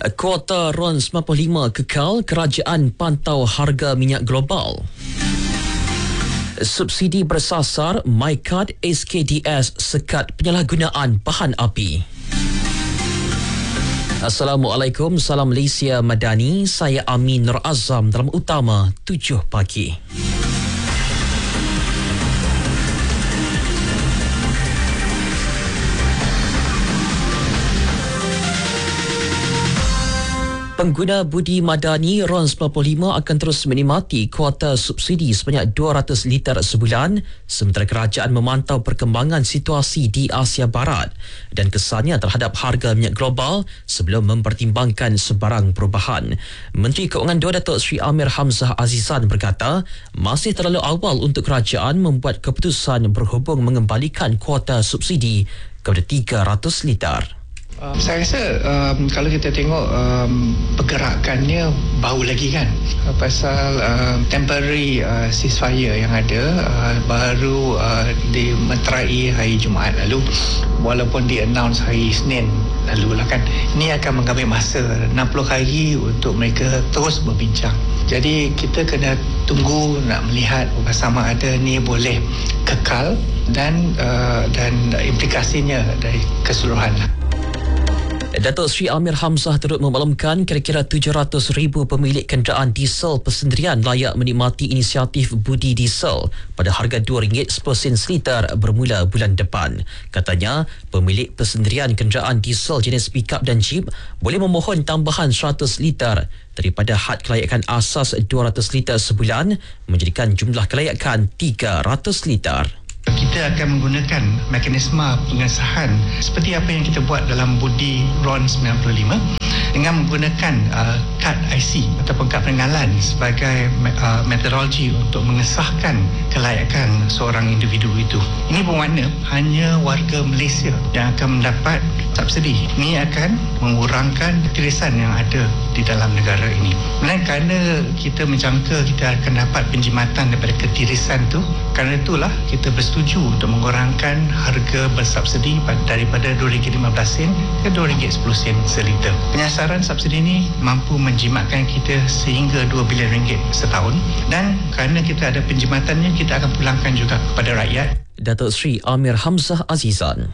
Kuota RON 95 kekal, kerajaan pantau harga minyak global. Subsidi bersasar, MyKad SKDS sekat penyalahgunaan bahan api. Assalamualaikum, salam Malaysia Madani. Saya Amin Nur Azam dalam utama 7 pagi. Pengguna budi madani RON 95 akan terus menikmati kuota subsidi sebanyak 200 liter sebulan sementara kerajaan memantau perkembangan situasi di Asia Barat dan kesannya terhadap harga minyak global sebelum mempertimbangkan sebarang perubahan. Menteri Keuangan Datuk Sri Amir Hamzah Azizan berkata, masih terlalu awal untuk kerajaan membuat keputusan berhubung mengembalikan kuota subsidi kepada 300 liter. Saya rasa kalau kita tengok pergerakannya baru lagi kan, pasal temporary ceasefire yang ada baru dimeterai hari Jumaat lalu, walaupun di-announce hari Isnin lalu lah kan. Ini akan mengambil masa 60 hari untuk mereka terus berbincang. Jadi kita kena tunggu nak melihat sama ada ni boleh kekal dan implikasinya dari keseluruhan. Datuk Sri Amir Hamzah turut memaklumkan kira-kira 700,000 pemilik kenderaan diesel persendirian layak menikmati inisiatif budi diesel pada harga RM2.10 seliter bermula bulan depan. Katanya, pemilik persendirian kenderaan diesel jenis pick-up dan jeep boleh memohon tambahan 100 liter daripada had kelayakan asas 200 liter sebulan menjadikan jumlah kelayakan 300 liter. Kita akan menggunakan mekanisme pengesahan seperti apa yang kita buat dalam budi RON 95 dengan menggunakan kad IC ataupun kad pengenalan sebagai metodologi untuk mengesahkan kelayakan seorang individu itu. Ini bermakna hanya warga Malaysia yang akan mendapat subsidi. Ini akan mengurangkan ketirisan yang ada di dalam negara ini. Melainkan kerana kita menjangka kita akan dapat penjimatan daripada ketirisan itu, kerana itulah kita bersetuju untuk mengurangkan harga bersubsidi daripada RM2.15 ke RM2.10 seliter. Penyasaran subsidi ini mampu menjimatkan kita sehingga RM2 bilion setahun, dan kerana kita ada penjimatannya, kita akan pulangkan juga kepada rakyat. Datuk Sri Amir Hamzah Azizan.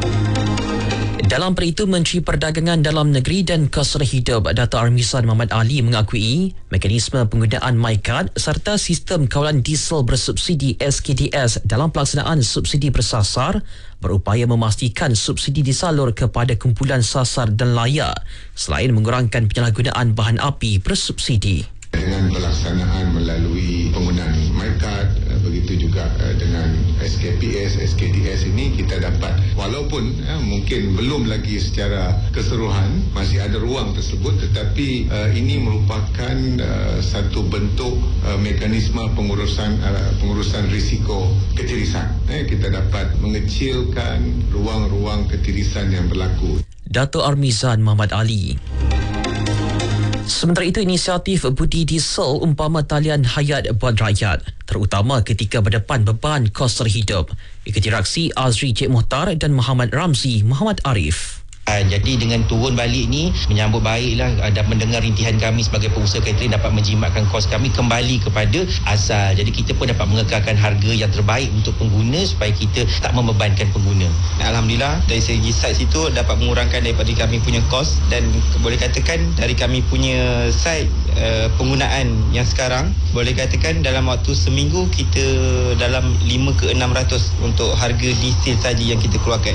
Dalam peritu, Menteri Perdagangan Dalam Negeri dan Kos Hidup Dato' Armizan Muhammad Ali mengakui mekanisme penggunaan MyKad serta sistem kawalan diesel bersubsidi SKDS dalam pelaksanaan subsidi bersasar berupaya memastikan subsidi disalur kepada kumpulan sasar dan layak selain mengurangkan penyalahgunaan bahan api bersubsidi. Dengan pelaksanaan melalui penggunaan MyKad, begitu juga dengan SKPS, SKDS ini kita dapat, walaupun mungkin belum lagi secara keseluruhan masih ada ruang tersebut, tetapi ini merupakan satu bentuk mekanisme pengurusan risiko ketirisan. Kita dapat mengecilkan ruang-ruang ketirisan yang berlaku. Dato' Armizan Muhammad Ali. Sementara itu, inisiatif budi diesel umpama talian hayat buat rakyat, terutama ketika berdepan beban kos terhidup. Ikuti reaksi Azri Cik Muhtar dan Muhammad Ramzi Muhammad Arif. Jadi dengan turun balik ni menyambut baiklah dan mendengar rintihan kami sebagai pengusaha catering dapat menjimatkan kos kami kembali kepada asal. Jadi kita pun dapat mengekalkan harga yang terbaik untuk pengguna supaya kita tak membebankan pengguna. Alhamdulillah dari segi site situ dapat mengurangkan daripada kami punya kos, dan boleh katakan dari kami punya site penggunaan yang sekarang boleh katakan dalam waktu seminggu kita dalam 5 ke 600 untuk harga diesel saja yang kita keluarkan.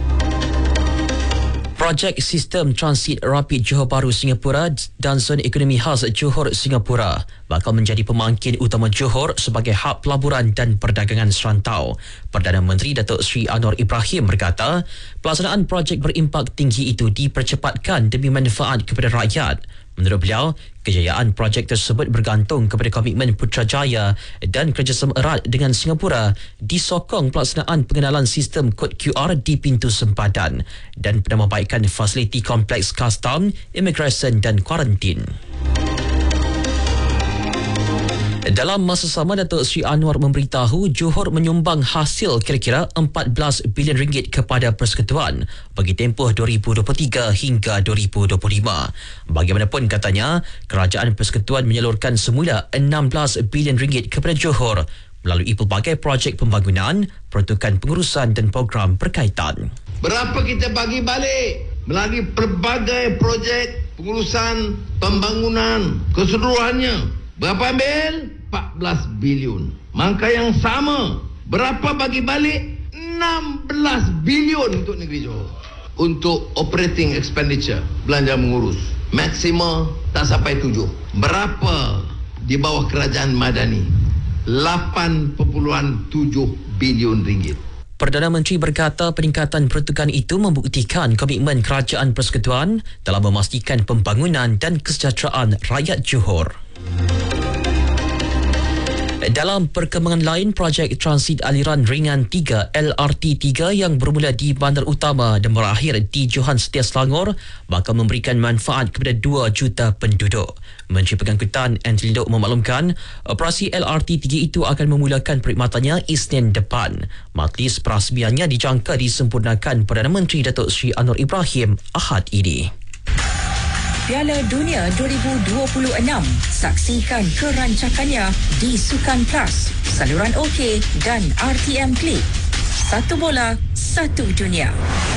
Projek Sistem Transit Rapid Johor Bahru Singapura dan Zon Ekonomi Khas Johor Singapura bakal menjadi pemangkin utama Johor sebagai hub pelaburan dan perdagangan serantau. Perdana Menteri Datuk Sri Anwar Ibrahim berkata, pelaksanaan projek berimpak tinggi itu dipercepatkan demi manfaat kepada rakyat. Menurut beliau, kejayaan projek tersebut bergantung kepada komitmen Putrajaya dan kerjasama erat dengan Singapura disokong pelaksanaan pengenalan sistem kod QR di pintu sempadan dan penambahbaikan fasiliti kompleks custom, immigration dan kuarantin. Dalam masa sama, Datuk Seri Anwar memberitahu Johor menyumbang hasil kira-kira 14 bilion ringgit kepada Persekutuan bagi tempoh 2023 hingga 2025. Bagaimanapun katanya, Kerajaan Persekutuan menyalurkan semula 16 bilion ringgit kepada Johor melalui pelbagai projek pembangunan, peruntukan pengurusan dan program berkaitan. Berapa kita bagi balik melalui pelbagai projek pengurusan pembangunan keseluruhannya? Berapa ambil? 14 bilion. Mangka yang sama, berapa bagi balik? 16 bilion untuk negeri Johor. Untuk operating expenditure, belanja mengurus. Maksima tak sampai 7. Berapa di bawah kerajaan madani? 8.7 bilion ringgit. Perdana Menteri berkata peningkatan peruntukan itu membuktikan komitmen Kerajaan Persekutuan dalam memastikan pembangunan dan kesejahteraan rakyat Johor. Dalam perkembangan lain, projek Transit Aliran Ringan 3 LRT3 yang bermula di Bandar Utama dan berakhir di Johan Setia Selangor bakal memberikan manfaat kepada 2 juta penduduk. Menteri Pengangkutan Anthony Loke memaklumkan operasi LRT3 itu akan memulakan perkhidmatannya Isnin depan. Majlis perasmiannya dijangka disempurnakan Perdana Menteri Datuk Seri Anwar Ibrahim Ahad ini. Piala Dunia 2026. Saksikan kerancakannya di Sukan Plus, saluran OK dan RTM Klik. Satu bola, satu dunia.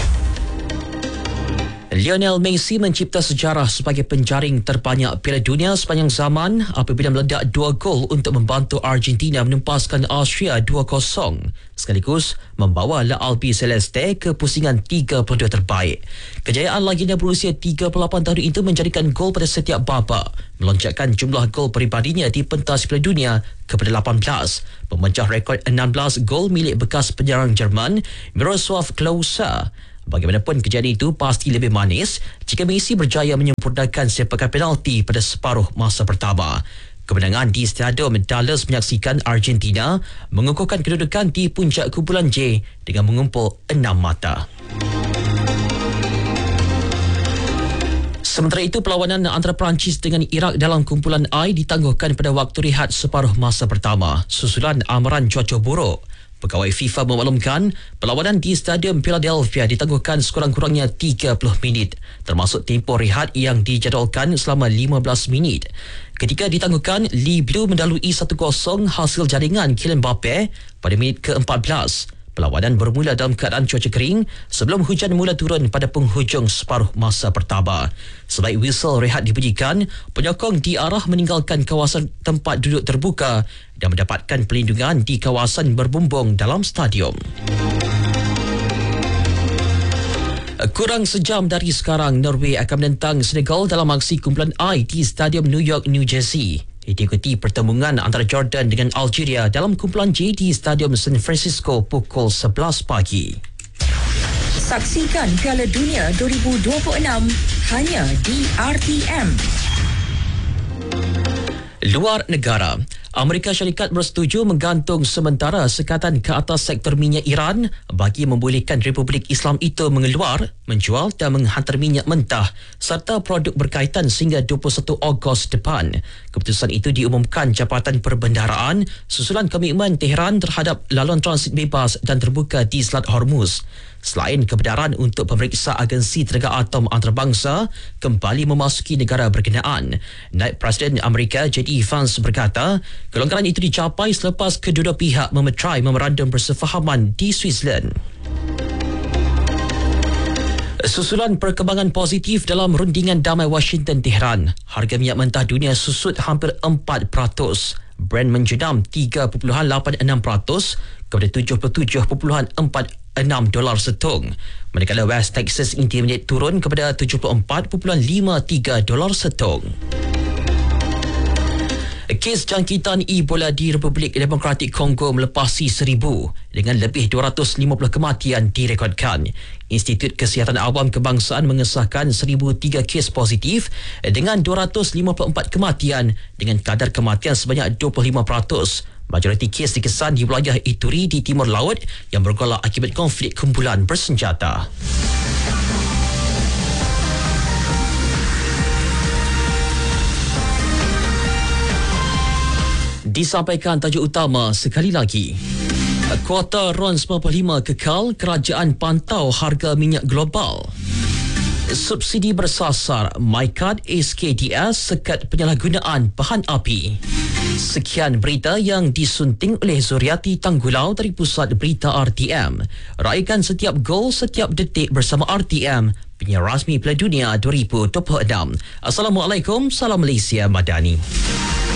Lionel Messi mencipta sejarah sebagai penjaring terbanyak Piala Dunia sepanjang zaman apabila meledak 2 gol untuk membantu Argentina menempaskan Austria 2-0 sekaligus membawa La Albi Celeste ke pusingan 32 terbaik. Kejayaan legenda berusia 38 tahun itu menjadikan gol pada setiap babak, melonjakkan jumlah gol peribadinya di pentas Piala Dunia kepada 18, memecah rekod 16 gol milik bekas penyerang Jerman Miroslav Klose. Bagaimanapun, kejadian itu pasti lebih manis jika Messi berjaya menyempurnakan sepakan penalti pada separuh masa pertama. Kemenangan di Stadium Dallas menyaksikan Argentina mengukuhkan kedudukan di puncak kumpulan J dengan mengumpul 6 mata. Sementara itu, perlawanan antara Perancis dengan Iraq dalam kumpulan I ditangguhkan pada waktu rehat separuh masa pertama susulan amaran cuaca buruk. Pegawai FIFA memaklumkan perlawanan di Stadium Philadelphia ditangguhkan sekurang-kurangnya 30 minit, termasuk tempoh rehat yang dijadualkan selama 15 minit. Ketika ditangguhkan, Lee Blue mendalui 1-0 hasil jaringan Kylian Mbappe pada minit ke-14. Perlawanan bermula dalam keadaan cuaca kering sebelum hujan mula turun pada penghujung separuh masa pertama. Sebaik whistle rehat dibunyikan, penyokong diarah meninggalkan kawasan tempat duduk terbuka dan mendapatkan perlindungan di kawasan berbumbung dalam stadium. Kurang sejam dari sekarang, Norway akan menentang Senegal dalam aksi kumpulan I di Stadium New York, New Jersey. Diikuti pertembungan antara Jordan dengan Algeria dalam kumpulan J di Stadium San Francisco pukul 11 pagi. Saksikan Piala Dunia 2026 hanya di RTM. Luar negara, Amerika Syarikat bersetuju menggantung sementara sekatan ke atas sektor minyak Iran bagi membolehkan Republik Islam itu mengeluar, menjual dan menghantar minyak mentah serta produk berkaitan sehingga 21 Ogos depan. Keputusan itu diumumkan Jabatan Perbendaharaan susulan komitmen Tehran terhadap laluan transit bebas dan terbuka di Selat Hormuz. Selain kebenaran untuk pemeriksa agensi tenaga atom antarabangsa kembali memasuki negara berkenaan, Naib Presiden Amerika J.D. Vance berkata kelonggaran itu dicapai selepas kedua pihak memeterai memorandum persefahaman di Switzerland. Susulan perkembangan positif dalam rundingan damai Washington-Tehran, harga minyak mentah dunia susut hampir 4%. Brent menjedam 3.86% kepada $77.46 setung. Manakala West Texas Intermediate turun kepada $74.53 setung. Kes jangkitan Ebola di Republik Demokratik Kongo melepasi 1,000 dengan lebih 250 kematian direkodkan. Institut Kesihatan Awam Kebangsaan mengesahkan 1,003 kes positif dengan 254 kematian dengan kadar kematian sebanyak 25%. Majoriti kes dikesan di wilayah Ituri di Timur Laut yang bergolak akibat konflik kumpulan bersenjata. Disampaikan tajuk utama sekali lagi. Kuota RON 95 kekal, kerajaan pantau harga minyak global. Subsidi bersasar, MyCard SKDS sekat penyalahgunaan bahan api. Sekian berita yang disunting oleh Zuriati Tanggulau dari Pusat Berita RTM. Raikan setiap gol, setiap detik bersama RTM, penyiar rasmi Piala Dunia 2026. Assalamualaikum, salam Malaysia Madani.